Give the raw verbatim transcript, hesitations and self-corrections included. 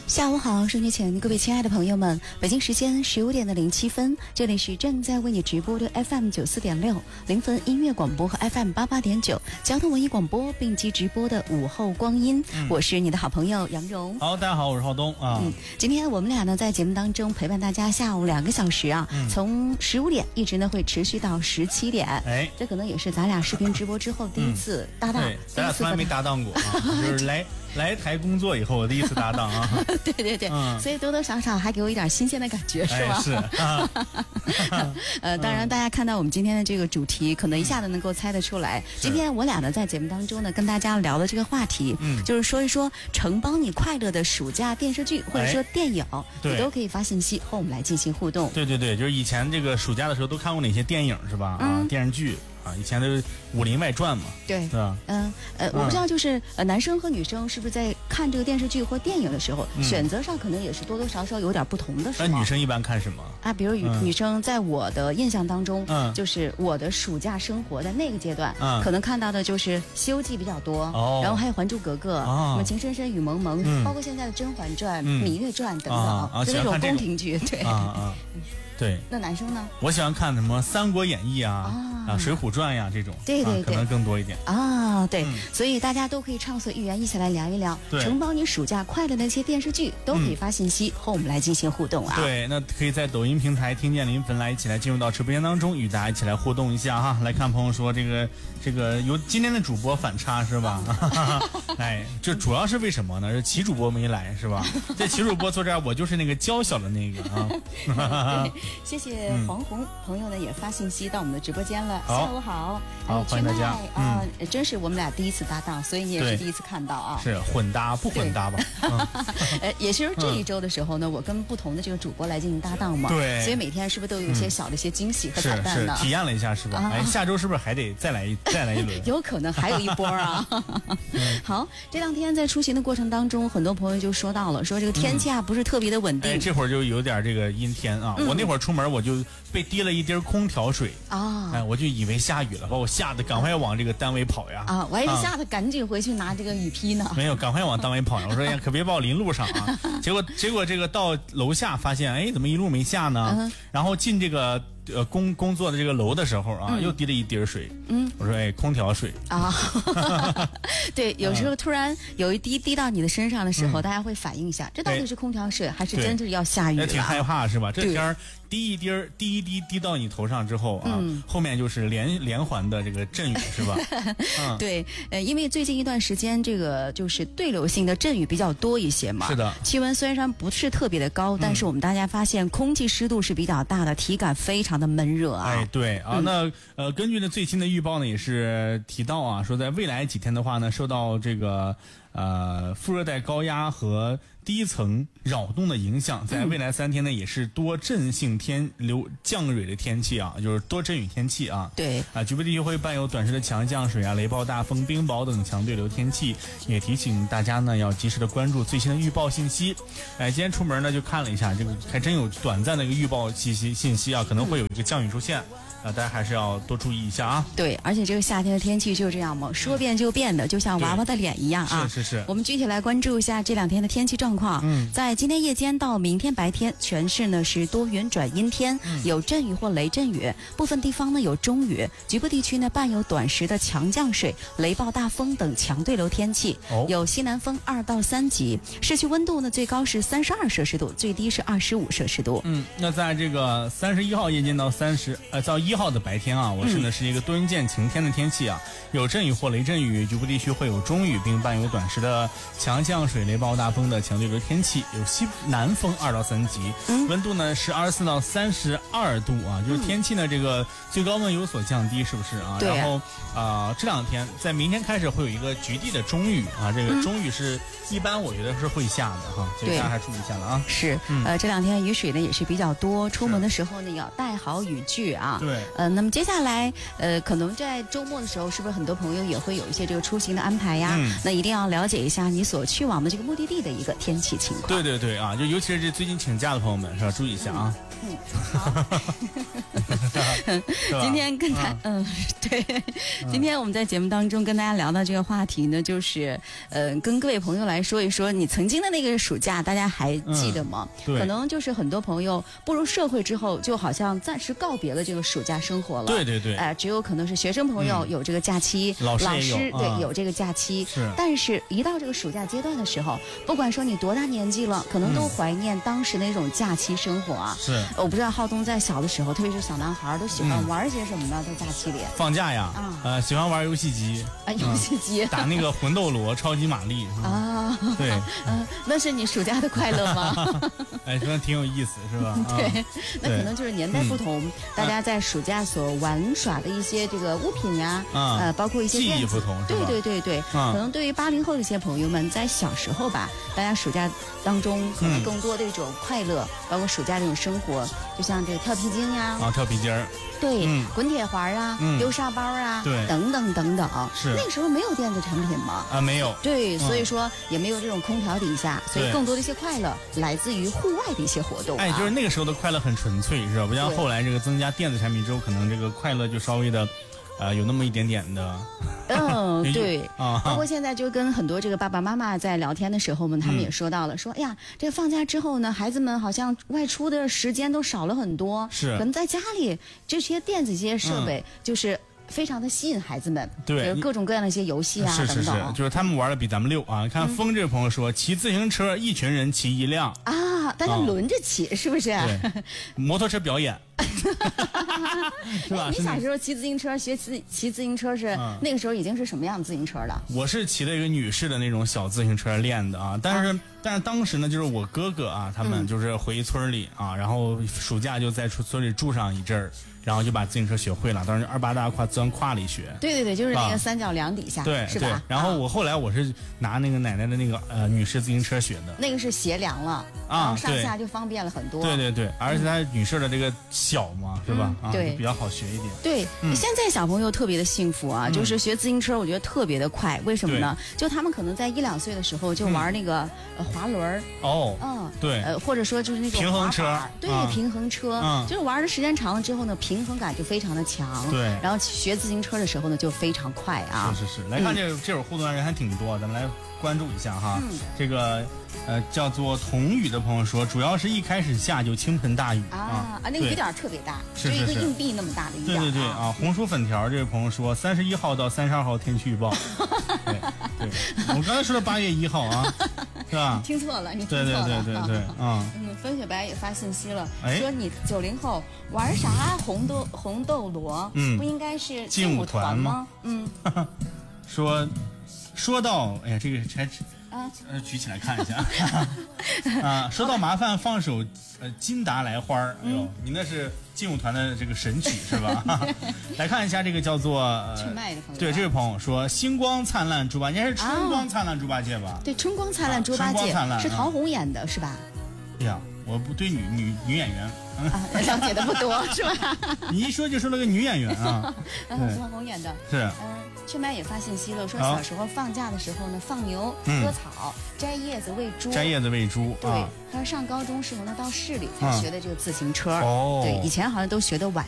下午好，收听前各位亲爱的朋友们，北京时间十五点的零七分，这里是正在为你直播的 F M 九四点六零分音乐广播和 F M 八八点九交通文艺广播并机直播的午后光阴、嗯，我是你的好朋友杨蓉。 好，大家好，我是浩东啊。 嗯，今天我们俩呢在节目当中陪伴大家下午两个小时啊，嗯、从十五点一直呢会持续到十七点。哎，这可能也是咱俩视频直播之后第一次搭档， 嗯、对，咱俩从来没搭档过啊，就是来。来台工作以后，我第一次搭档啊！ 对对对、嗯，所以多多少少还给我一点新鲜的感觉，是吧？ 哎、是。啊、 呃，当然，大家看到我们今天的这个主题，可能一下子能够猜得出来。今天我俩呢，在节目当中呢，跟大家聊的这个话题，嗯，就是说一说承包你快乐的暑假电视剧或者说电影，你、哎、都可以发信息和我们来进行互动。 对对对，就是以前这个暑假的时候都看过哪些电影是吧？嗯、啊，电视剧。啊，以前的《武林外传》嘛， 对， 是吧？ 嗯，呃，我不知道，就是呃，男生和女生是不是在看这个电视剧或电影的时候，嗯、选择上可能也是多多少少有点不同的时候。 那女生一般看什么啊？比如女、嗯、女生，在我的印象当中，嗯，就是我的暑假生活在那个阶段，嗯，可能看到的就是《西游记》比较多，哦，然后还有《还珠格格》，哦，什么《情深深雨蒙蒙》，嗯，包括现在的《甄嬛传》嗯、《芈月传》等等，啊、就那种宫廷剧，对， 啊啊。对， 那男生呢？ 我喜欢看什么《三国演义》啊，啊，《水浒传》呀这种， 对对对、啊， 可能更多一点啊。对、嗯，所以大家都可以畅所欲言，一起来聊一聊，承包你暑假快乐的一些电视剧，都可以发信息、嗯、和我们来进行互动啊。 对，那可以在抖音平台听见临汾来一起来进入到直播间当中，与大家一起来互动一下哈。来看朋友说这个这个由今天的主播反差是吧？哎，这主要是为什么呢？是齐主播没来是吧？这齐主播坐这儿，我就是那个娇小的那个啊。 谢谢黄红、嗯、朋友呢也发信息到我们的直播间了，下午好， 好，欢迎大家啊、嗯呃！真是我们俩第一次搭档，所以你也是第一次看到啊。 是混搭不混搭吧？ 嗯、呃，也是这一周的时候呢、嗯，我跟不同的这个主播来进行搭档嘛， 对， 所以每天是不是都有一些小的一些惊喜和彩蛋呢？ 是是体验了一下是吧？啊、哎，下周是不是还得再来一再来一轮？ 有可能还有一波啊！嗯、好，这两天在出行的过程当中，很多朋友就说到了，说这个天气啊、嗯、不是特别的稳定， 哎，这会儿就有点这个阴天啊。嗯、我那会儿出门我就被滴了一滴空调水啊，哎，我就以为下雨了，把我吓得赶快往这个单位跑呀！ 啊，我还是吓得赶紧回去拿这个雨披呢。 没有，赶快往单位跑呀！我说呀，可别把我淋路上啊！结果结果这个到楼下发现，哎，怎么一路没下呢？嗯、然后进这个呃工工作的这个楼的时候啊，嗯、又滴了一滴水。嗯，我说哎，空调水啊。 对，有时候突然有一滴滴到你的身上的时候，嗯、大家会反应一下，这到底是空调水还是真的要下雨了？ 挺害怕是吧？这天儿。滴一滴儿，滴一滴滴到你头上之后啊，嗯、后面就是连连环的这个阵雨，是吧？ 嗯、对，呃，因为最近一段时间这个就是对流性的阵雨比较多一些嘛。 是的。 气温虽然不是特别的高，嗯、但是我们大家发现空气湿度是比较大的，体感非常的闷热啊。 哎，对啊，嗯、那呃，根据呢最新的预报呢，也是提到啊，说在未来几天的话呢，受到这个呃副热带高压和低层扰动的影响，在未来三天呢，也是多阵性天流降雨的天气啊，就是多阵雨天气啊。 对啊，局部地区会伴有短时的强降水啊、雷暴大风、冰雹等强对流天气，也提醒大家呢要及时的关注最新的预报信息。哎，今天出门呢就看了一下，这个还真有短暂的一个预报信息信息啊，可能会有一个降雨出现。啊，大家还是要多注意一下啊！ 对，而且这个夏天的天气就这样嘛，说变就变的，就像娃娃的脸一样啊！ 是是是。 我们具体来关注一下这两天的天气状况。嗯，在今天夜间到明天白天，全市呢是多云转阴天，嗯、有阵雨或雷阵雨，部分地方呢有中雨，局部地区呢伴有短时的强降水、雷暴大风等强对流天气，哦、有西南风二到三级。市区温度呢最高是三十二摄氏度，最低是二十五摄氏度。 嗯，那在这个三十一号夜间到三十呃到一号的白天啊，我是呢是一个多云见晴天的天气啊，有阵雨或雷阵雨，局部地区会有中雨，并伴有短时的强降水、雷暴大风的强对流天气，有西南风二到三级，嗯、温度呢是二十四到三十二度啊，就是天气呢这个最高温有所降低，是不是啊？ 对啊。 然后啊、呃，这两天在明天开始会有一个局地的中雨啊，这个中雨是一般我觉得是会下的哈，所以大家还注意一下了啊。 是，嗯、呃，这两天雨水呢也是比较多，出门的时候呢要带好雨具啊。 对。 对， 呃，那么接下来，呃，可能在周末的时候，是不是很多朋友也会有一些这个出行的安排呀？ 嗯， 那一定要了解一下你所去往的这个目的地的一个天气情况。 对对对啊，就尤其是这最近请假的朋友们，是吧？注意一下啊。 嗯，好。今天跟大嗯，对，今天我们在节目当中跟大家聊到这个话题呢，就是呃，跟各位朋友来说一说你曾经的那个暑假，大家还记得吗？ 嗯、对， 可能就是很多朋友步入社会之后，就好像暂时告别了这个暑假生活了。 对对对， 哎、呃，只有可能是学生朋友有这个假期， 嗯、老师老师对、 嗯、 有这个假期。 是， 但是一到这个暑假阶段的时候，不管说你多大年纪了，可能都怀念当时那种假期生活啊。 是， 我不知道浩东在小的时候，特别是小男孩，都喜欢玩些什么呢？在假期里放假呀， 啊， 呃，喜欢玩游戏机啊，游戏机、 嗯、打那个魂斗罗、超级玛丽啊， 对， 嗯，那是你暑假的快乐吗？ 哎，真的挺有意思，是吧？ 对，那可能就是年代不同， 嗯、 大家在暑假所玩耍的一些这个物品呀， 啊、 呃，包括一些记忆不同， 对对对对， 啊、 可能对于八零后的一些朋友们，在小时候吧，大家暑假当中可能更多的一种快乐，嗯、包括暑假这种生活，就像这个跳皮筋呀， 啊，跳皮筋儿。 对， 嗯、 滚铁环啊， 嗯、 溜沙包啊， 对， 等等等等。 是那个时候没有电子产品嘛？ 啊，没有。 对， 嗯、 所以说也没有这种空调底下，所以更多的一些快乐来自于户外的一些活动、啊。 哎，就是那个时候的快乐很纯粹，是吧？不像后来这个增加电子产品之后，可能这个快乐就稍微的。呃，有那么一点点的， 嗯，对， 啊， 包括现在就跟很多这个爸爸妈妈在聊天的时候们，他们也说到了，嗯、说，哎呀，这个放假之后呢，孩子们好像外出的时间都少了很多， 是， 可能在家里这些电子这些设备， 嗯、 就是非常的吸引孩子们， 对， 就是各种各样的一些游戏啊， 是是是， 等等， 就是他们玩的比咱们溜啊。你看风这位朋友说，骑、嗯、自行车一群人骑一辆啊，大家轮着骑，啊、是不是？ 对，摩托车表演。是吧？ 你小时候骑自行车学骑骑自行车是、嗯、那个时候已经是什么样的自行车了？ 我是骑了一个女士的那种小自行车练的啊，但是、啊、但是当时呢，就是我哥哥啊，他们就是回村里啊，嗯、然后暑假就在村里住上一阵儿。然后就把自行车学会了，当时二八大胯钻胯里学。 对对对，就是那个三角梁底下， 啊、对， 是吧？ 然后我后来我是拿那个奶奶的那个呃女士自行车学的， 那个是斜梁了啊，然后上下就方便了很多。 对对对，而且它女士的这个小嘛，是吧？ 嗯、对、 啊，比较好学一点。 对，嗯、现在小朋友特别的幸福啊，嗯、就是学自行车，我觉得特别的快。为什么呢？就他们可能在一两岁的时候就玩那个、嗯、呃滑轮哦， 嗯， 对， 呃或者说就是那种平衡车， 对， 啊、 平衡车， 嗯， 就是玩的时间长了之后呢，平衡感就非常的强， 对， 然后学自行车的时候呢就非常快啊。 是是是，来看这、嗯、这会儿互动的人还挺多，咱们来关注一下哈。 嗯、 这个呃叫做童语的朋友说，主要是一开始下就倾盆大雨啊啊， 啊那个雨点特别大， 是是是， 就一个硬币那么大的雨点。 对对对啊，红薯粉条这位朋友说，三十一号到三十二号天气预报。对对，我刚才说的八月一号啊，是吧？ 你听错了，你听错了。 对对对对对， 嗯嗯，风雪白也发信息了， 哎、 说你九零后玩啥红豆红豆螺？ 嗯， 不应该是劲舞团吗？嗯， 说说到，哎呀，这个还啊， 呃，举起来看一下啊。说到麻烦，放首呃金达莱花儿，哎呦，嗯、你那是劲舞团的这个神曲是吧？来看一下这个叫做呃，对，这位朋友说星光灿烂猪八戒是春光灿烂猪八戒吧？ 啊、对，春光灿烂猪八戒、啊、是陶虹演的是吧？ 哎呀，我不对女女女演员。 啊，了解的不多是吧？ 你一说就说了个女演员啊， 嗯，陶虹演的是。 嗯，雀麦也发信息了，说小时候放假的时候呢，放牛、割草、摘叶子喂猪。 摘叶子喂猪。 对，他说上高中时候呢，到市里才学的这个自行车。 哦。 对，以前好像都学的晚